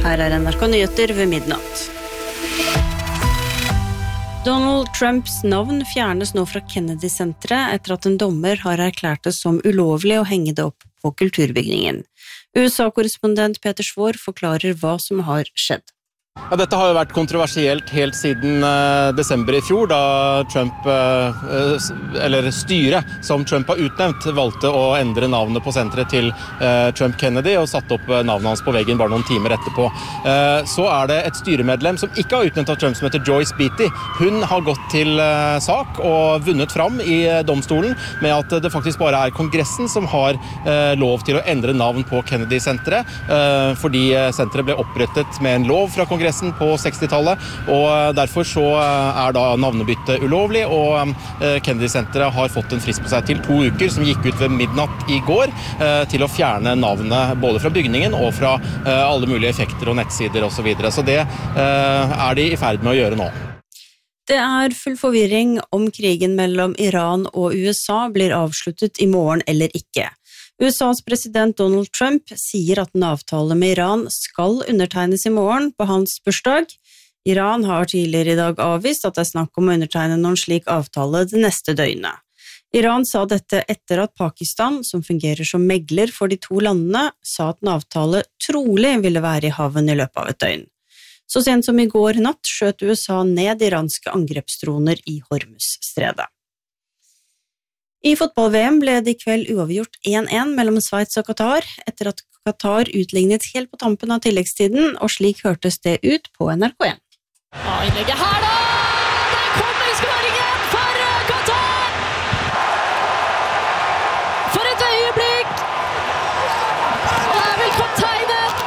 Her NRK Nyheter ved midnatt. Donald Trumps navn fjernes nå fra Kennedy-senteret etter at en dommer har erklært det som ulovlig å henge det opp på kulturbygningen. USA-korrespondent Peter Svår forklarer hva som har skjedd. Ja, dette har jo vært kontroversielt helt siden desember i fjor, da styret som Trump har utnevnt valgte å endre navnet på senteret til Trump Kennedy og satte opp navnet hans på veggen bare noen timer etterpå. Så er det et styremedlem som ikke har utnevnt av Trump, som heter Joyce Beatty. Hun har gått til sak og vunnet fram i domstolen med at det faktisk bare er Kongressen som har lov til å endre navn på Kennedy-senteret, fordi senteret ble opprettet med en lov fra Kongressen på 60-tallet, og derfor så er da navnebyttet ulovlig, og Kennedy-senteret har fått en frist på seg til 2 uker, som gikk ut ved midnatt i går, til å fjerne navnet både fra bygningen og fra alle mulige effekter og nettsider og så videre. Så det er de i ferd med å gjøre nå. Det er full forvirring om krigen mellom Iran og USA blir avsluttet i morgen eller ikke. USAs president Donald Trump sier at en avtale med Iran skal undertegnes i morgen på hans bursdag. Iran har tidligere i dag avvist at det er snakk om å undertegne noen slik avtale det neste døgnet. Iran sa dette etter at Pakistan, som fungerer som megler for de 2 landene, sa at en avtale trolig ville være i havn i løpet av et døgn. Så sent som i går natt skjøt USA ned iranske angrepsdroner i Hormuz-stredet. I fotball-VM ble det i kveld uavgjort 1-1 mellom Sveits og Qatar, etter at Qatar utlignet helt på tampen av tilleggstiden, og slik hørtes det ut på NRK1. Innlegget her da! Der kommer skåringen for Qatar! For et øyeblikk! Og det er vel kapteinen!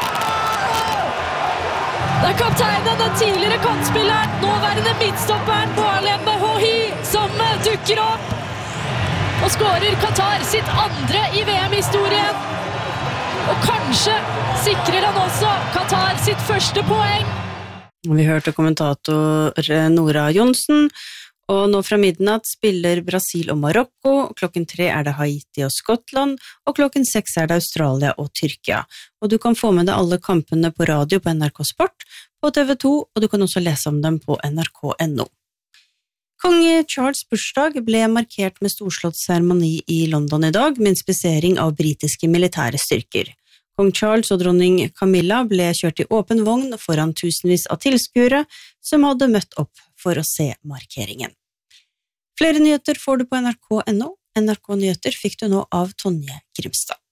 Det er kapteinen, den tidligere kantspilleren, nåværende midtstopperen Boalem Hohi, som dukker opp. Og skårer Qatar sitt andre i VM-historien. Og kanskje sikrer han også Qatar sitt første poeng. Vi hørte kommentator Nora Johnsen, og nå fra midnatt spiller Brasil og Marokko, klokken 3 er det Haiti og Skottland, og klokken 6 er det Australia og Tyrkia. Og du kan få med deg alle kampene på radio på NRK Sport, på TV2, og du kan også lese om dem på nrk.no. Kong Charles' bursdag ble markert med storslått seremoni i London i dag, med inspisering av britiske militære styrker. Kong Charles og dronning Camilla ble kjørt i åpen vogn foran tusenvis av tilskuere som hadde møtt opp for å se markeringen. Flere nyheter får du på nrk.no. NRK Nyheter fikk du nå av Tonje Grimstad.